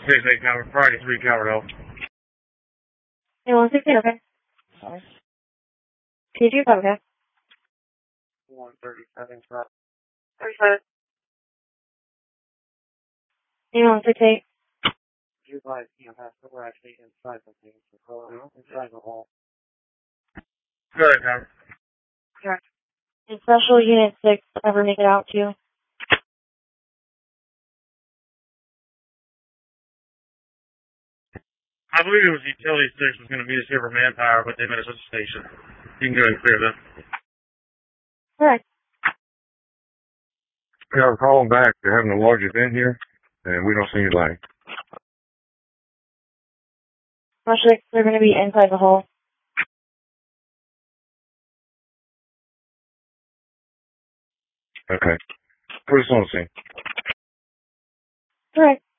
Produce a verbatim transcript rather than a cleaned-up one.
six eight Calvert, Friday three Calvert Hill. Hey, one six eight, okay. Sorry. P G, okay. one thirty-seven, Scott. thirty-seven. Hey, one six eight. You guys can't pass, but we're actually inside the thing. So, inside the hall. Good, Calvert. Correct. Did Special Unit six ever make it out to you? I believe it was Utility six was going to meet us here for manpower, but they met us at the station. You can go ahead and clear that. Correct. Yeah, I'm calling back. They're having a large event here, and we don't see anybody. Special six, they're going to be inside the hall. Okay. Put us on the scene. Correct.